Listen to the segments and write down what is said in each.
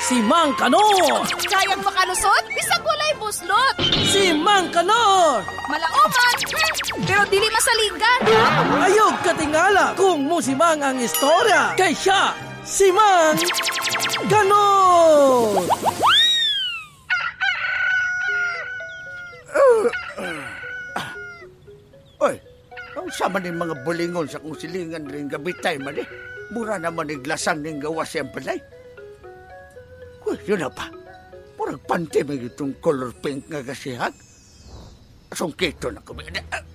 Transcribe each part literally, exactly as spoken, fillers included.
si Mang Kanor. Kayang makalusot, bisag walay buslot. Si Mang Kanor. Malaoman, hmm, pero dili masaligan. Ayog katingala kung musimang ang istorya. Kay siya, si Mang Kanor. Oy, ang sama ni mga bulingon sa kong silingan rin gabitay man eh. Mura naman iglasan ning gawas siyang palay. Uy, yun na pa. Murag panty may itong color pink nga kasihag. Sungkito na kami.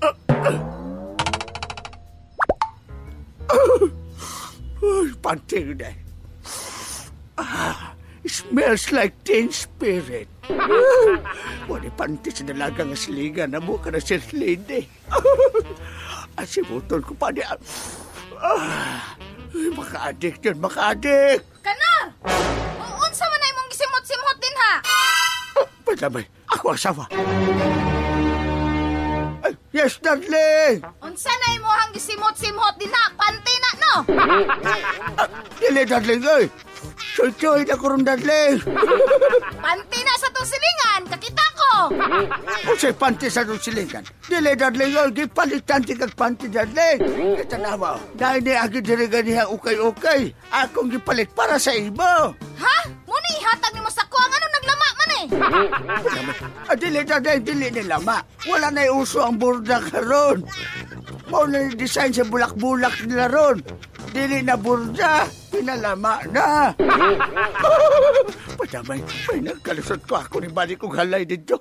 Uy, panty na. Ah, smells like teen spirit. Wala panty sa dalagang asligan na mo ka na Sir Lady. Asibutol ko pa niya. Ah, maka-addict yun, maka-addict. Kanor! Unsa man na imong gisimot-simot din ha? Oh, padamay, ako asawa. Ay, yes, darling. Unsa na imong gisimot-simot din ha? Panty na, no? Ah, dili, darling, ay. Soy-soy na ko rin, darling. Panty na sa tong silingan, kakita ko. Kung sa'y panty sa tong silingan, dili, darling, ay, gipalitan ti kag panty, darling. Ito na mo, dahil ni agi diriga niya ukay-ukay, akong gipalit para sa imo. Ha? Muna ihatag ni mo sa kuwang ano naglama man eh. Ah, dili, darling, dili nilama. Wala na uso ang burda karon. Mau na design sa bulak-bulak nila ron. Dili na burda, pinalama na. Padamay, may nagkalusot ko ako ni balik kong halay dito.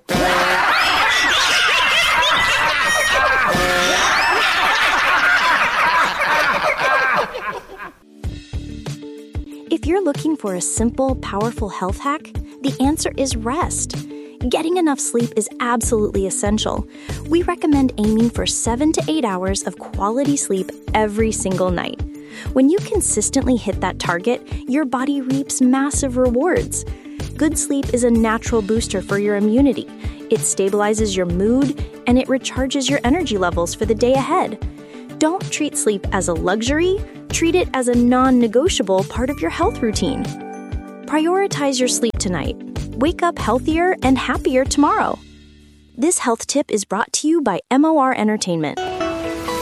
If you're looking for a simple, powerful health hack, the answer is rest. Getting enough sleep is absolutely essential. We recommend aiming for seven to eight hours of quality sleep every single night. When you consistently hit that target, your body reaps massive rewards. Good sleep is a natural booster for your immunity. It stabilizes your mood, and it recharges your energy levels for the day ahead. Don't treat sleep as a luxury, treat it as a non-negotiable part of your health routine. Prioritize your sleep tonight. Wake up healthier and happier tomorrow. This health tip is brought to you by M O R Entertainment.